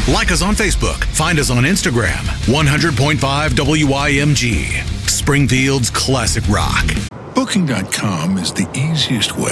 Like us on Facebook. Find us on Instagram. 100.5 WIMG. Springfield's classic rock. Booking.com is the easiest way